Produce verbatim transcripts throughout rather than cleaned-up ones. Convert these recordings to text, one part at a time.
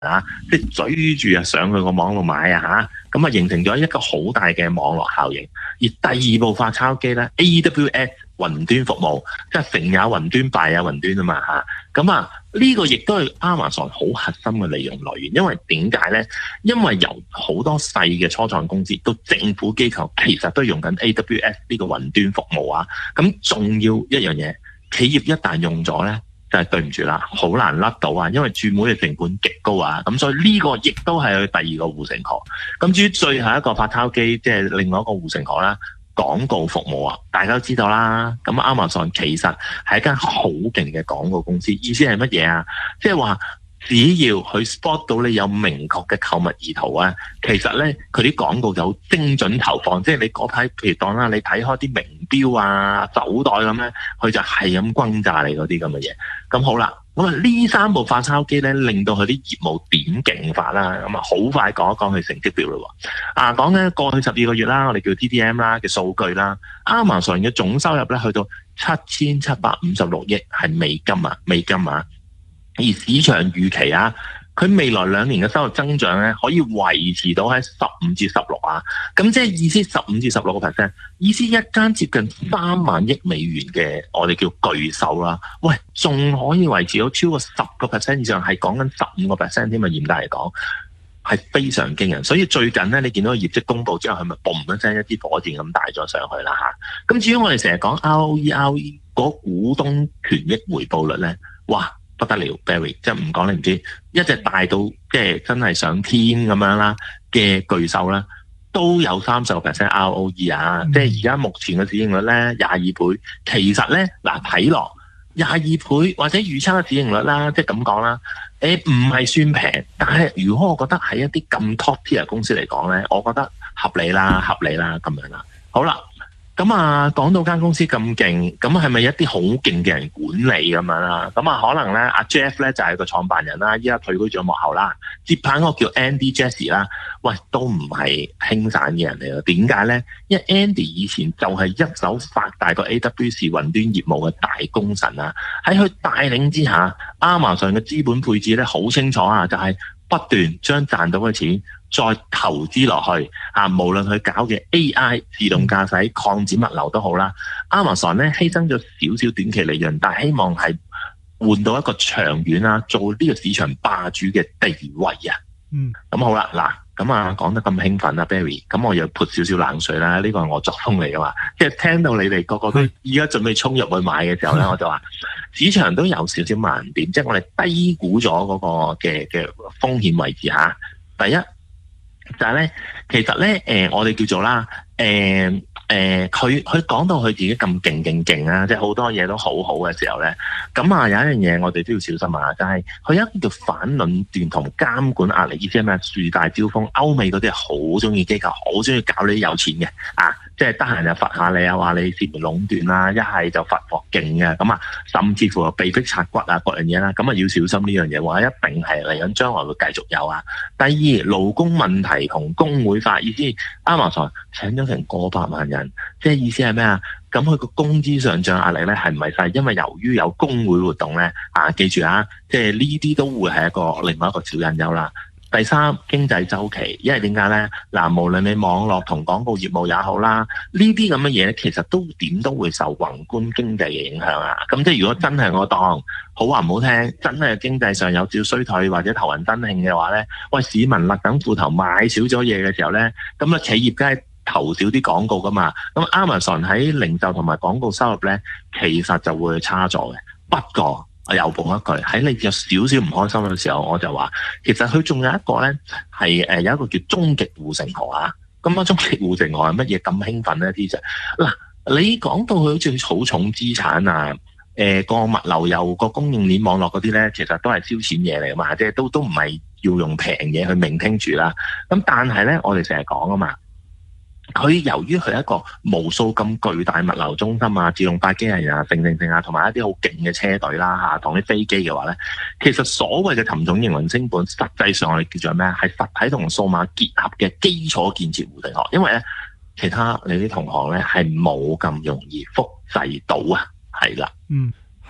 啊，即係追住啊上去個網度買啊嚇，咁啊形成咗一個好大嘅網絡效應。而第二部發鈔機咧 ，A W S 雲端服務，即係成也雲端，敗也雲端啊嘛嚇。咁啊呢個亦都係 Amazon 好核心嘅利潤來源，因為點解咧？因為由好多細嘅初創公司到政府機構，其實都用緊 A W S 呢個雲端服務啊。咁仲要一樣嘢，企業一旦用咗咧，就係對唔住啦，好難甩到啊，因為轉會嘅成本極高啊，咁所以呢個亦都係佢第二個護城河。咁至於最後一個發鈔機，即係另外一個護城河啦，廣告服務啊，大家都知道啦。咁 Amazon 其實係一間好勁嘅廣告公司，意思係乜嘢啊？即係話只要佢 spot 到你有明確嘅購物意圖啊，其實咧佢啲廣告就好精準投放，即係你嗰排譬如當啦，你睇開啲名錶啊、手袋咁咧，佢就係咁轟炸你嗰啲咁嘅嘢。咁好啦，咁啊呢三部發鈔機咧，令到佢啲業務點勁法啦。咁啊好快講一講佢成績表咯。啊講緊過去十二個月啦，我哋叫 T D M 啦嘅數據啦 ，Amazon 嘅總收入咧去到七千七百五十六億係美金啊，美金啊。而市場預期啊，佢未來兩年嘅收入增長咧，可以維持到喺十五至十六啊。咁即係意思十五至十六個 percent，意思一間接近三萬億美元嘅我哋叫巨獸啦。喂，仲可以維持到超過十個 percent 以上，係講緊十五個 percent 添啊！嚴格嚟講係非常驚人。所以最近咧，你見到業績公佈之後，係咪嘣一聲一啲火箭咁大咗上去啦嚇？咁至於我哋成日講 R O E R O E 嗰股東權益回報率咧，哇！不得了 ，Barry， 即係唔講你唔知，一隻大到即係真係上天咁樣啦嘅巨獸啦，都有三十個 percent R O E 啊！嗯、即係而家目前嘅市盈率咧廿二倍，其實咧嗱睇落廿二倍或者預測嘅市盈率啦，即係咁講啦，誒唔係算平，但係如果我覺得喺一啲咁 top tier 公司嚟講咧，我覺得合理啦，合理啦咁樣啦，好啦。咁啊，講到間公司咁勁，咁係咪一啲好勁嘅人管理咁樣啦？咁啊，可能咧，阿 Jeff 咧就係個創辦人啦，依家退居咗幕後啦。接棒嗰個叫 Andy Jassy 啦，喂，都唔係輕散嘅人嚟咯。點解咧？因為 Andy 以前就係一手發大個 A W S 雲端業務嘅大功臣啊！喺佢帶領之下，Amazon嘅資本配置咧好清楚啊，就係不斷將賺到嘅錢再投資落去啊！無論佢搞嘅 A I 自動駕駛、擴展物流都好啦。Amazon 咧犧牲咗少少短期利潤，但係希望係換到一個長遠啊，做呢個市場霸主嘅地位啊。嗯，咁好啦，嗱，咁啊講得咁興奮啊 Barry， 咁我又潑少少冷水啦。呢個係我作風嚟嘅嘛，即係聽到你哋個個都依家準備衝入去買嘅時候咧，我就話市場都有少少盲點，即係我哋低估咗嗰個嘅嘅風險位置嚇。第一。就係咧，其實咧，誒、呃，我哋叫做啦，誒、呃，誒、呃，佢佢講到佢自己咁勁勁勁啊，即係好多嘢都好好嘅時候咧，咁啊有一樣嘢我哋都要小心啊，就係、是、佢有一個叫反壟斷同監管壓力，意思係咩？樹大招風，歐美嗰啲係好中意機構，好中意搞你啲有錢嘅啊，即係得閒就罰下你啊，話你涉嫌壟斷啦，一係就罰鑊勁嘅，咁啊，甚至乎被逼拆骨啊，各樣嘢啦，咁啊要小心呢樣嘢，話一定係嚟緊將來會繼續有啊。第二，勞工問題同工會法，意思 Amazon 請咗成過百萬人，即係意思係咩啊？咁佢個工資上漲壓力咧係唔係細？因為由於有工會活動咧，啊記住啊，即係呢啲都會係一個另外一個小隱憂啦。第三，經濟周期，因為點解咧？嗱，無論你網絡同廣告業務也好啦，呢啲咁嘅嘢其實都點都會受宏觀經濟嘅影響啊。咁即係如果真係我當好話唔好聽，真係經濟上有少衰退或者頭暈身㷫嘅話咧，喂，市民勒緊褲頭買少咗嘢嘅時候咧，咁啊企業梗係投少啲廣告噶嘛。咁 Amazon 喺零售同埋廣告收入咧，其實就會差咗嘅。不過我又補一句，喺你有少少唔開心嘅時候，我就話其實佢仲有一個咧係誒有一個叫終極護城河啊。咁啊，終極護城河係乜嘢咁興奮咧？啲就嗱，你講到佢好似好重資產啊，誒、呃、個物流又個供應鏈網絡嗰啲咧，其實都係燒錢嘢嚟㗎嘛，即係都都唔係要用平嘢去明聽住啦。咁但係咧，我哋成日講啊嘛。佢由於佢係一個無數咁巨大物流中心啊、自動化機器人啊、成成成啊，同埋一啲好勁嘅車隊啦嚇，同啲飛機嘅話咧，其實所謂嘅沉重營運成本，實際上我哋叫做咩？係實體同數碼結合嘅基礎建設護城河。因為咧，其他你啲同行咧係冇咁容易複製到啊，係啦。 嗯。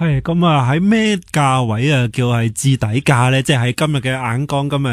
係咁啊，喺咩價位啊叫係置底價咧？即係喺今日嘅眼光今日。